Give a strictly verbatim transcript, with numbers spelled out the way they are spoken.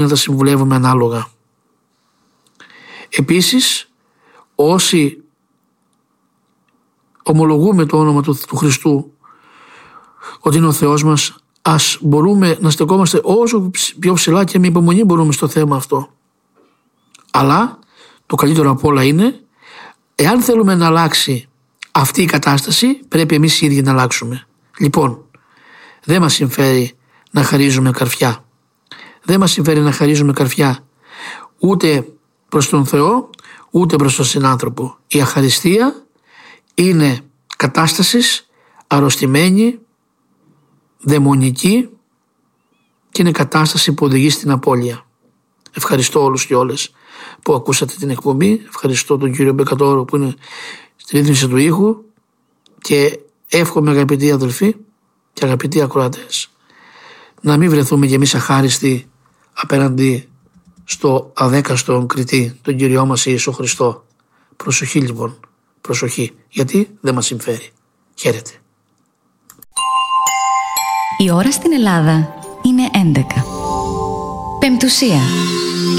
να τα συμβουλεύουμε ανάλογα. Επίσης, όσοι ομολογούμε το όνομα του, του Χριστού ότι είναι ο Θεός μας, ας μπορούμε να στεκόμαστε όσο πιο ψηλά και με υπομονή μπορούμε στο θέμα αυτό. Αλλά το καλύτερο απ' όλα είναι, εάν θέλουμε να αλλάξει αυτή η κατάσταση, πρέπει εμείς οι ίδιοι να αλλάξουμε. Λοιπόν, δεν μας συμφέρει να χαρίζουμε καρφιά. Δεν μας συμφέρει να χαρίζουμε καρφιά ούτε προς τον Θεό, ούτε προς τον συνάνθρωπο. Η αχαριστία είναι κατάστασης αρρωστημένη, δαιμονική και είναι κατάσταση που οδηγεί στην απώλεια. Ευχαριστώ όλους και όλες που ακούσατε την εκπομπή. Ευχαριστώ τον κύριο Μπεκατόρο που είναι στη ρύθμιση του ήχου και εύχομαι, αγαπητοί αδελφοί και αγαπητοί ακροατές, να μην βρεθούμε κι εμείς αχάριστοι απέναντι στο αδέκαστον κριτή, τον Κύριό μας Ιησού Χριστό. Προσοχή λοιπόν, προσοχή, γιατί δεν μας συμφέρει. Χαίρετε. Η ώρα στην Ελλάδα είναι έντεκα. Πεμπτουσία.